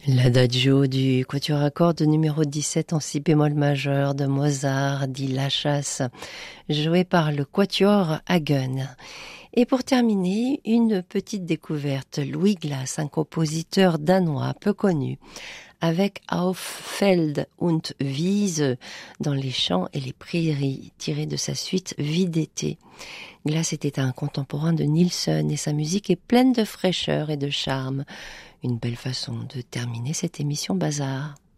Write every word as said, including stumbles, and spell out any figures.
L'adagio du quatuor à cordes numéro dix-sept en si bémol majeur de Mozart, dit La Chasse, joué par le quatuor Hagen. Et pour terminer, une petite découverte. Louis Glass, un compositeur danois peu connu, avec Auf Feld und Wiese dans les champs et les prairies, tiré de sa suite Vie d'été. Glass était un contemporain de Nielsen et sa musique est pleine de fraîcheur et de charme. Une belle façon de terminer cette émission Bazar.